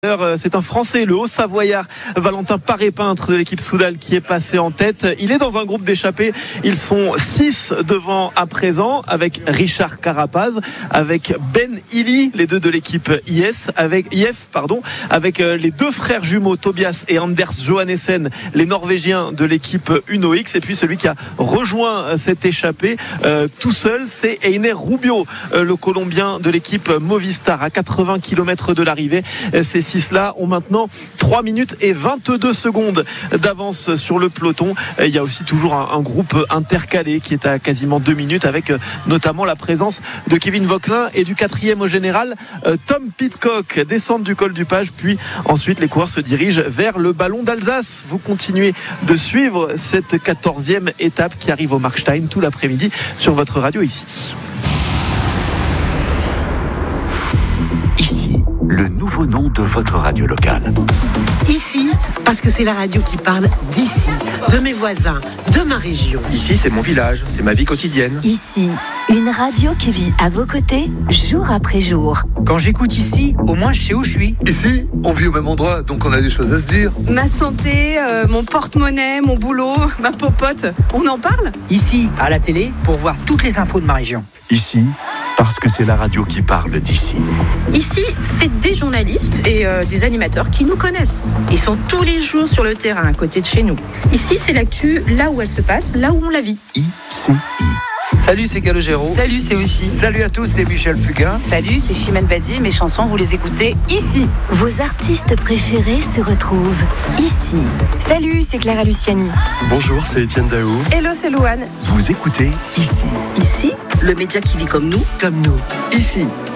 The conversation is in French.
C'est un Français, le Haut-Savoyard Valentin Paré-Peintre de l'équipe Soudal qui est passé en tête. Il est dans un groupe d'échappés. Ils sont 6 devant à présent, avec Richard Carapaz, avec Ben Illy, les deux de l'équipe IF, avec les deux frères jumeaux Tobias et Anders Johannessen, les Norvégiens de l'équipe Uno X. Et puis celui qui a rejoint cette échappée tout seul, c'est Einer Rubio, le Colombien de l'équipe Movistar, à 80 km de l'arrivée. Ces 6-là ont maintenant 3 minutes et 22 secondes d'avance sur le peloton. Il y a aussi toujours un groupe intercalé qui est à quasiment 2 minutes, avec notamment la présence de Kevin Vauquelin et du 4e au général, Tom Pidcock. Descente du col du Page, puis ensuite les coureurs se dirigent vers le Ballon d'Alsace. Vous continuez de suivre cette 14e étape qui arrive au Markstein tout l'après-midi sur votre radio ici. Ici, le nouveau nom de votre radio locale. Ici, parce que c'est la radio qui parle d'ici, de mes voisins, de ma région. Ici, c'est mon village, c'est ma vie quotidienne. Ici, une radio qui vit à vos côtés, jour après jour. Quand j'écoute ici, au moins je sais où je suis. Ici, on vit au même endroit, donc on a des choses à se dire. Ma santé, mon porte-monnaie, mon boulot, ma popote, on en parle ? Ici, à la télé, pour voir toutes les infos de ma région. Ici, parce que c'est la radio qui parle d'ici. Ici, c'est des journalistes et des animateurs qui nous connaissent. Ils sont tous les jours sur le terrain, à côté de chez nous. Ici, c'est l'actu, là où elle se passe, là où on la vit. ICI. Salut, c'est Calogero. Salut, c'est Oshi. Salut à tous, c'est Michel Fugain. Salut, c'est Chimène Badi. Mes chansons, vous les écoutez ici. Vos artistes préférés se retrouvent ici. Salut, c'est Clara Luciani. Bonjour, c'est Étienne Daou. Hello, c'est Louane. Vous écoutez ici. Ici, le média qui vit comme nous. Ici.